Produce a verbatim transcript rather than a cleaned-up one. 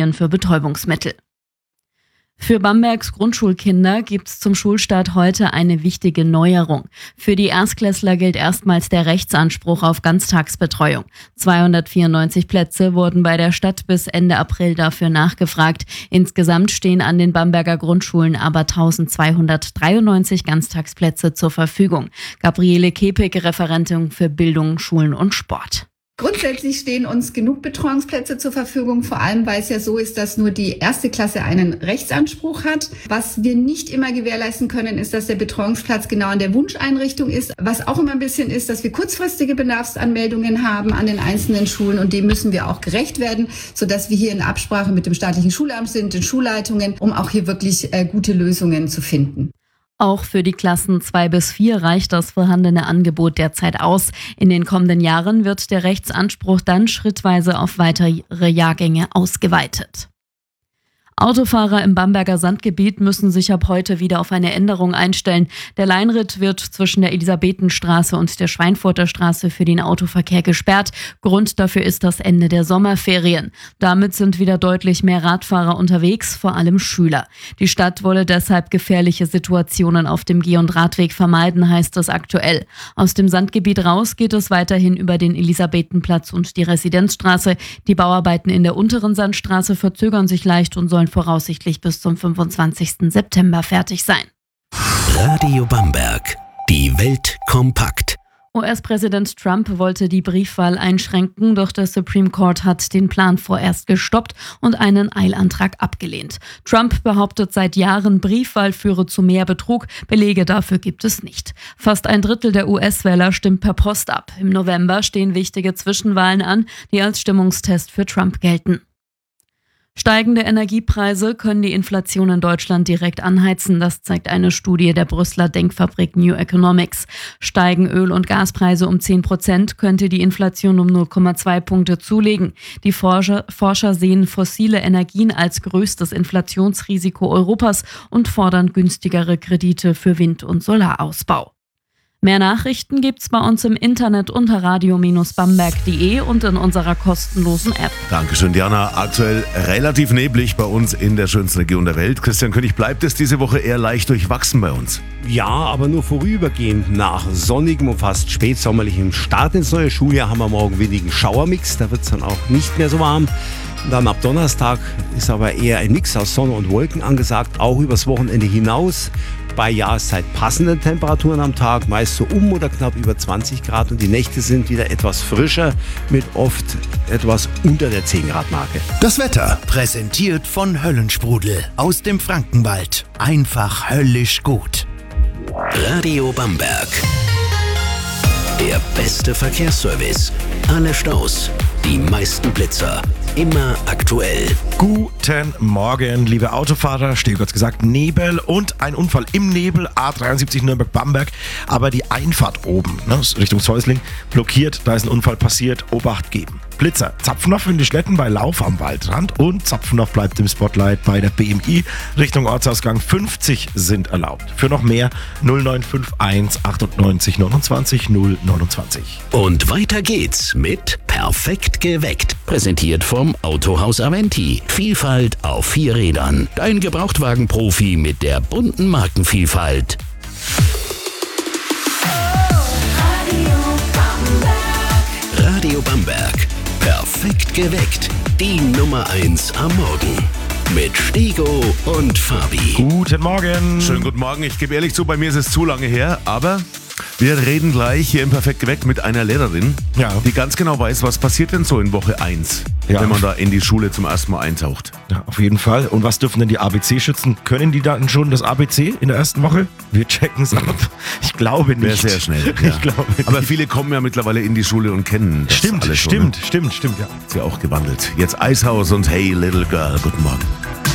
Kriterien für Betäubungsmittel. Für Bambergs Grundschulkinder gibt's zum Schulstart heute eine wichtige Neuerung. Für die Erstklässler gilt erstmals der Rechtsanspruch auf Ganztagsbetreuung. zweihundertvierundneunzig Plätze wurden bei der Stadt bis Ende April dafür nachgefragt. Insgesamt stehen an den Bamberger Grundschulen aber eintausendzweihundertdreiundneunzig Ganztagsplätze zur Verfügung. Gabriele Kepik, Referentin für Bildung, Schulen und Sport. Grundsätzlich stehen uns genug Betreuungsplätze zur Verfügung, vor allem weil es ja so ist, dass nur die erste Klasse einen Rechtsanspruch hat. Was wir nicht immer gewährleisten können, ist, dass der Betreuungsplatz genau an der Wunscheinrichtung ist. Was auch immer ein bisschen ist, dass wir kurzfristige Bedarfsanmeldungen haben an den einzelnen Schulen und dem müssen wir auch gerecht werden, sodass wir hier in Absprache mit dem staatlichen Schulamt sind, den Schulleitungen, um auch hier wirklich äh, gute Lösungen zu finden. Auch für die Klassen zwei bis vier reicht das vorhandene Angebot derzeit aus. In den kommenden Jahren wird der Rechtsanspruch dann schrittweise auf weitere Jahrgänge ausgeweitet. Autofahrer im Bamberger Sandgebiet müssen sich ab heute wieder auf eine Änderung einstellen. Der Leinritt wird zwischen der Elisabethenstraße und der Schweinfurter Straße für den Autoverkehr gesperrt. Grund dafür ist das Ende der Sommerferien. Damit sind wieder deutlich mehr Radfahrer unterwegs, vor allem Schüler. Die Stadt wolle deshalb gefährliche Situationen auf dem Geh- und Radweg vermeiden, heißt es aktuell. Aus dem Sandgebiet raus geht es weiterhin über den Elisabethenplatz und die Residenzstraße. Die Bauarbeiten in der unteren Sandstraße verzögern sich leicht und sollen voraussichtlich bis zum fünfundzwanzigsten September fertig sein. Radio Bamberg. Die Welt kompakt. U S-Präsident Trump wollte die Briefwahl einschränken, doch der Supreme Court hat den Plan vorerst gestoppt und einen Eilantrag abgelehnt. Trump behauptet seit Jahren, Briefwahl führe zu mehr Betrug. Belege dafür gibt es nicht. Fast ein Drittel der U S-Wähler stimmt per Post ab. Im November stehen wichtige Zwischenwahlen an, die als Stimmungstest für Trump gelten. Steigende Energiepreise können die Inflation in Deutschland direkt anheizen. Das zeigt eine Studie der Brüsseler Denkfabrik New Economics. Steigen Öl- und Gaspreise um zehn Prozent, könnte die Inflation um null Komma zwei Punkte zulegen. Die Forscher, Forscher sehen fossile Energien als größtes Inflationsrisiko Europas und fordern günstigere Kredite für Wind- und Solarausbau. Mehr Nachrichten gibt's bei uns im Internet unter radio Bindestrich bamberg punkt de und in unserer kostenlosen App. Dankeschön, Diana. Aktuell relativ neblig bei uns in der schönsten Region der Welt. Christian König, bleibt es diese Woche eher leicht durchwachsen bei uns? Ja, aber nur vorübergehend. Nach sonnigem und fast spätsommerlichem Start ins neue Schuljahr haben wir morgen wenigen Schauermix. Da wird es dann auch nicht mehr so warm. Und dann ab Donnerstag ist aber eher ein Mix aus Sonne und Wolken angesagt, auch übers Wochenende hinaus. Bei Jahreszeit passenden Temperaturen am Tag, meist so um oder knapp über zwanzig Grad und die Nächte sind wieder etwas frischer mit oft etwas unter der zehn Grad Marke. Das Wetter präsentiert von Höllensprudel aus dem Frankenwald. Einfach höllisch gut. Radio Bamberg. Der beste Verkehrsservice. Alle Staus, die meisten Blitzer. Immer aktuell. Guten Morgen, liebe Autofahrer. Stehe kurz gesagt, Nebel und ein Unfall im Nebel, A dreiundsiebzig Nürnberg-Bamberg. Aber die Einfahrt oben, ne, Richtung Säusling, blockiert. Da ist ein Unfall passiert. Obacht geben. Blitzer. Zapfenhof in die Schletten bei Lauf am Waldrand und Zapfenhof bleibt im Spotlight bei der B M I. Richtung Ortsausgang fünfzig sind erlaubt. Für noch mehr null neun fünf eins achtundneunzig neunundzwanzig null neunundzwanzig. Und weiter geht's mit Perfekt geweckt. Präsentiert vom Autohaus Aventi. Vielfalt auf vier Rädern. Dein Gebrauchtwagen-Profi mit der bunten Markenvielfalt. Radio Bamberg. Perfekt geweckt. Die Nummer eins am Morgen. Mit Stego und Fabi. Guten Morgen. Schönen guten Morgen. Ich gebe ehrlich zu, bei mir ist es zu lange her, aber wir reden gleich hier im Perfekt geweckt mit einer Lehrerin, Ja. die ganz genau weiß, was passiert denn so in Woche eins, Ja. wenn man da in die Schule zum ersten Mal eintaucht. Ja, auf jeden Fall. Und was dürfen denn die A B C-Schützen? Können die dann schon das A B C in der ersten Woche? Wir checken es ab. Ich glaube nicht. Wäre sehr schnell. Ja. Ich glaube nicht. Aber viele kommen ja mittlerweile in die Schule und kennen das Stimmt, alles schon. stimmt, Ne? stimmt, stimmt, ja. Ist ja auch gewandelt. Jetzt Eishaus und Hey Little Girl. Guten Morgen.